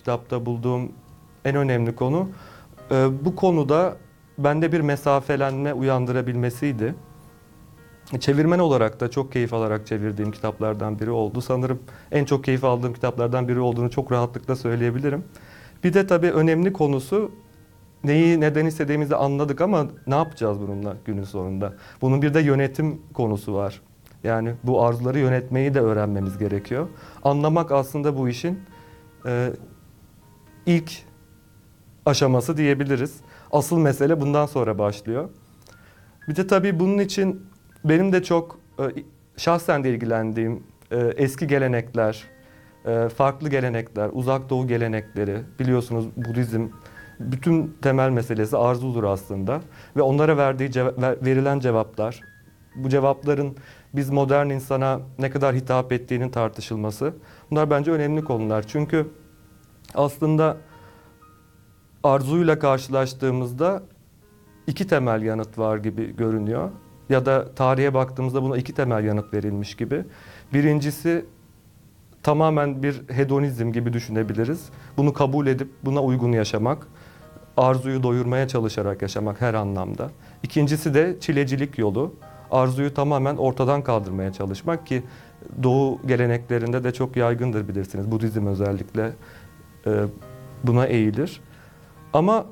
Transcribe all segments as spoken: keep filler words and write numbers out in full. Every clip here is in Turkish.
kitapta bulduğum en önemli konu e, bu konuda bende bir mesafelenme uyandırabilmesiydi. Çevirmen olarak da çok keyif alarak çevirdiğim kitaplardan biri oldu. Sanırım en çok keyif aldığım kitaplardan biri olduğunu çok rahatlıkla söyleyebilirim. Bir de tabii önemli konusu neyi neden istediğimizi anladık ama ne yapacağız bununla günün sonunda? Bunun bir de yönetim konusu var. Yani bu arzuları yönetmeyi de öğrenmemiz gerekiyor. Anlamak aslında bu işin e, ilk aşaması diyebiliriz. Asıl mesele bundan sonra başlıyor. Bir de tabii bunun için benim de çok e, şahsen de ilgilendiğim e, eski gelenekler, e, farklı gelenekler, uzak doğu gelenekleri, biliyorsunuz Budizm, bütün temel meselesi arzudur aslında. Ve onlara verdiği ceva- verilen cevaplar, bu cevapların biz modern insana ne kadar hitap ettiğinin tartışılması, bunlar bence önemli konular. Çünkü aslında arzuyla karşılaştığımızda iki temel yanıt var gibi görünüyor. Ya da tarihe baktığımızda buna iki temel yanıt verilmiş gibi. Birincisi tamamen bir hedonizm gibi düşünebiliriz. Bunu kabul edip buna uygun yaşamak, arzuyu doyurmaya çalışarak yaşamak her anlamda. İkincisi de çilecilik yolu. Arzuyu tamamen ortadan kaldırmaya çalışmak ki Doğu geleneklerinde de çok yaygındır bilirsiniz. Budizm özellikle e, buna eğilir. Ama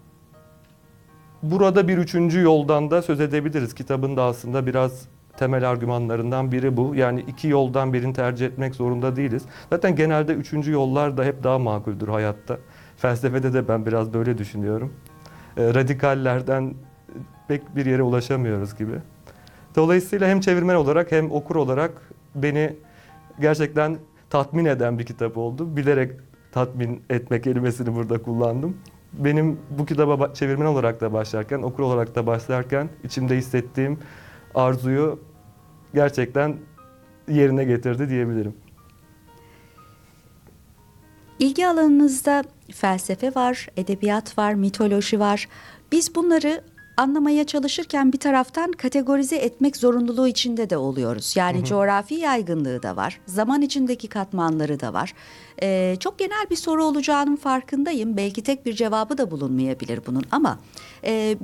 burada bir üçüncü yoldan da söz edebiliriz. Kitabın da aslında biraz temel argümanlarından biri bu. Yani iki yoldan birini tercih etmek zorunda değiliz. Zaten genelde üçüncü yollar da hep daha makuldür hayatta. Felsefede de ben biraz böyle düşünüyorum. E, radikallerden pek bir yere ulaşamıyoruz gibi. Dolayısıyla hem çevirmen olarak hem okur olarak beni gerçekten tatmin eden bir kitap oldu. Bilerek tatmin etme kelimesini burada kullandım. Benim bu kitaba çevirmen olarak da başlarken, okur olarak da başlarken içimde hissettiğim arzuyu gerçekten yerine getirdi diyebilirim. İlgi alanınızda felsefe var, edebiyat var, mitoloji var. Biz bunları anlamaya çalışırken bir taraftan kategorize etmek zorunluluğu içinde de oluyoruz. Yani hı hı. Coğrafi yaygınlığı da var, zaman içindeki katmanları da var. Ee, çok genel bir soru olacağının farkındayım. Belki tek bir cevabı da bulunmayabilir bunun ama e,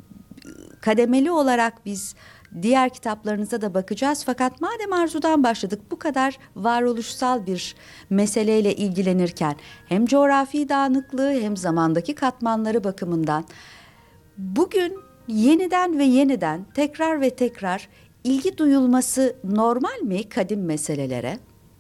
kademeli olarak biz diğer kitaplarınıza da bakacağız. Fakat madem arzudan başladık, bu kadar varoluşsal bir meseleyle ilgilenirken hem coğrafi dağınıklığı hem zamandaki katmanları bakımından bugün yeniden ve yeniden tekrar ve tekrar ilgi duyulması normal mi kadim meselelere?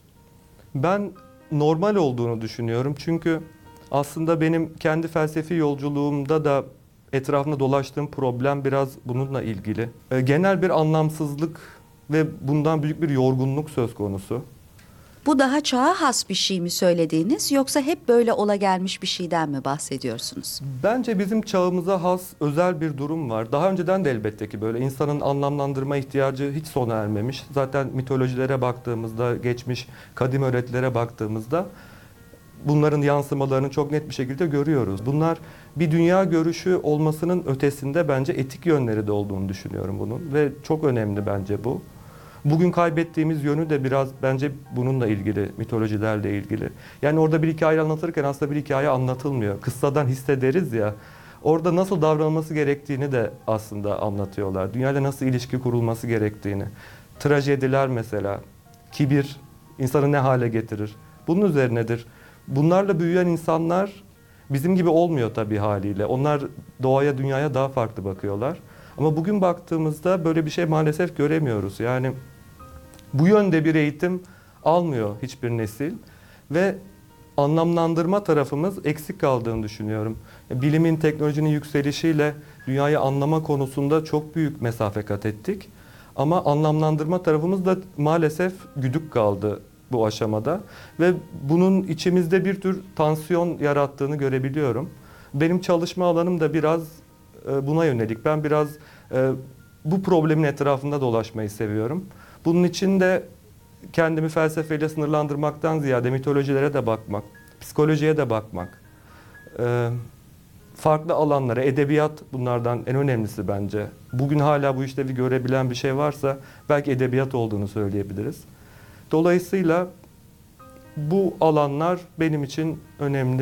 Ben normal olduğunu düşünüyorum. Çünkü aslında benim kendi felsefi yolculuğumda da etrafında dolaştığım problem biraz bununla ilgili. Genel bir anlamsızlık ve bundan büyük bir yorgunluk söz konusu. Bu daha çağa has bir şey mi söylediğiniz, yoksa hep böyle ola gelmiş bir şeyden mi bahsediyorsunuz? Bence bizim çağımıza has özel bir durum var. Daha önceden de elbette ki böyle insanın anlamlandırma ihtiyacı hiç sona ermemiş. Zaten mitolojilere baktığımızda, geçmiş kadim öğretilere baktığımızda bunların yansımalarını çok net bir şekilde görüyoruz. Bunlar bir dünya görüşü olmasının ötesinde bence etik yönleri de olduğunu düşünüyorum bunun ve çok önemli bence bu. Bugün kaybettiğimiz yönü de biraz bence bununla ilgili, mitolojilerle ilgili. Yani orada bir hikaye anlatırken aslında bir hikaye anlatılmıyor. Kıssadan hissederiz ya, orada nasıl davranılması gerektiğini de aslında anlatıyorlar. Dünyayla nasıl ilişki kurulması gerektiğini. Trajediler mesela, kibir insanı ne hale getirir? Bunun üzerinedir. Bunlarla büyüyen insanlar bizim gibi olmuyor tabii haliyle. Onlar doğaya, dünyaya daha farklı bakıyorlar. Ama bugün baktığımızda böyle bir şey maalesef göremiyoruz. Yani bu yönde bir eğitim almıyor hiçbir nesil ve anlamlandırma tarafımız eksik kaldığını düşünüyorum. Bilimin, teknolojinin yükselişiyle dünyayı anlama konusunda çok büyük mesafe kat ettik. Ama anlamlandırma tarafımız da maalesef güdük kaldı bu aşamada ve bunun içimizde bir tür tansiyon yarattığını görebiliyorum. Benim çalışma alanım da biraz buna yönelik. Ben biraz bu problemin etrafında dolaşmayı seviyorum. Bunun için de kendimi felsefeyle sınırlandırmaktan ziyade mitolojilere de bakmak, psikolojiye de bakmak, farklı alanlara, edebiyat bunlardan en önemlisi bence. Bugün hala bu işlevi görebilen bir şey varsa belki edebiyat olduğunu söyleyebiliriz. Dolayısıyla bu alanlar benim için önemli.